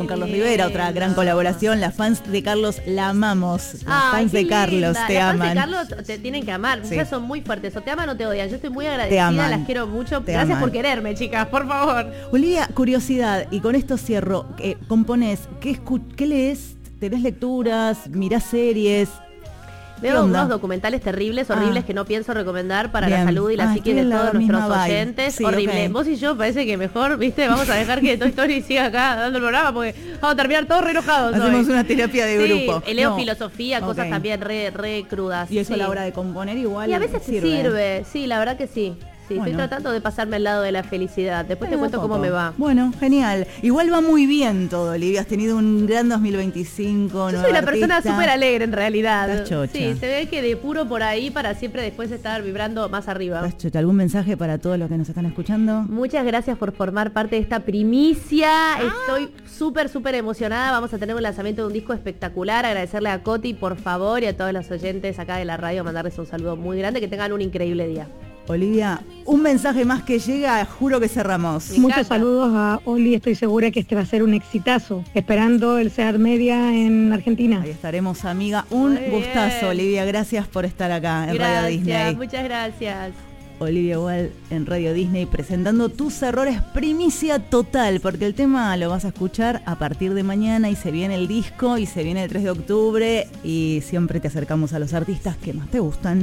Carlos Rivera, otra gran colaboración. Las fans de Carlos la amamos. Las fans de Carlos te aman. Las fans de Carlos te tienen que amar. Sí. Ellas son muy fuertes. O te aman o te odian. Yo estoy muy agradecida, las quiero mucho. Gracias por quererme, chicas, por favor. Olivia, curiosidad, y con esto cierro. Componés, ¿qué lees? ¿Tenés lecturas? ¿Mirás series? Veo unos documentales terribles, horribles, que no pienso recomendar para la salud y la psiquis de todos nuestros oyentes. Sí, horrible. Okay. Vos y yo parece que mejor, viste, vamos a dejar que Toy Story siga acá dando el programa porque vamos a terminar todos re enojados. Hacemos una terapia de grupo. Leo filosofía, cosas también re crudas. Y eso a la hora de componer igual. Y a veces sirve, sí, la verdad que sí. Sí, bueno. Estoy tratando de pasarme al lado de la felicidad. Después te cuento cómo me va. Bueno, genial. Igual va muy bien todo, Olivia. Has tenido un gran 2025. Yo soy una persona súper alegre en realidad. Estás chocha. Sí, se ve que depuro por ahí para siempre después estar vibrando más arriba. Estás chocha. ¿Algún mensaje para todos los que nos están escuchando? Muchas gracias por formar parte de esta primicia. Estoy súper emocionada. Vamos a tener un lanzamiento de un disco espectacular. Agradecerle a Coti, por favor, y a todos los oyentes acá de la radio. Mandarles un saludo muy grande. Que tengan un increíble día. Olivia, un mensaje más que llega, juro que cerramos. Muchos saludos a Oli, estoy segura que este va a ser un exitazo. Esperando el Seat Media en Argentina. Ahí estaremos, amiga. Un gustazo, Olivia. Gracias por estar acá en Radio Disney. Muchas gracias. Olivia Wall en Radio Disney presentando Tus Errores, primicia total, porque el tema lo vas a escuchar a partir de mañana y se viene el disco y se viene el 3 de octubre y siempre te acercamos a los artistas que más te gustan.